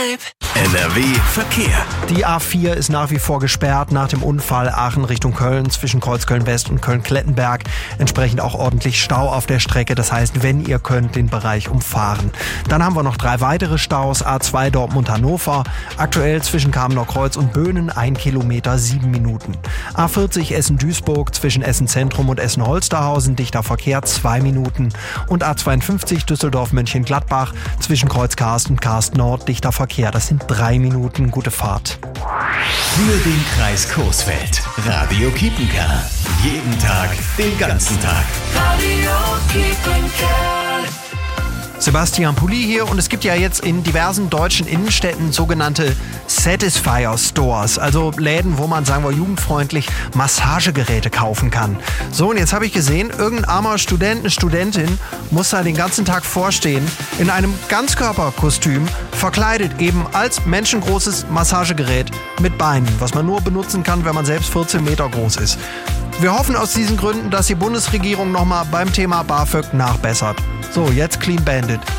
NRW Verkehr. Die A4 ist nach wie vor gesperrt nach dem Unfall Aachen Richtung Köln zwischen Kreuzköln West und Köln-Klettenberg. Entsprechend auch ordentlich Stau auf der Strecke. Das heißt, wenn ihr könnt, den Bereich umfahren. Dann haben wir noch 3 weitere Staus. A2 Dortmund-Hannover. Aktuell zwischen Kamener Kreuz und Böhnen 1 Kilometer 7 Minuten. A40 Essen-Duisburg zwischen Essen-Zentrum und Essen-Holsterhausen. Dichter Verkehr 2 Minuten. Und A52 Düsseldorf-Mönchengladbach zwischen Kreuz Karst und Karst Nord. Dichter Verkehr. Das sind 3 Minuten. Gute Fahrt. Für den Kreis Coesfeld. Radio Kiepenkerl. Jeden Tag, den ganzen Tag. Radio Kiepenkerl. Sebastian Pulli hier und es gibt ja jetzt in diversen deutschen Innenstädten sogenannte Satisfier Stores, also Läden, wo man, sagen wir jugendfreundlich, Massagegeräte kaufen kann. So, und jetzt habe ich gesehen, irgendein armer Student, eine Studentin muss da den ganzen Tag vorstehen, in einem Ganzkörperkostüm, verkleidet eben als menschengroßes Massagegerät mit Beinen, was man nur benutzen kann, wenn man selbst 14 Meter groß ist. Wir hoffen aus diesen Gründen, dass die Bundesregierung nochmal beim Thema BAföG nachbessert. So, jetzt Clean Bandit.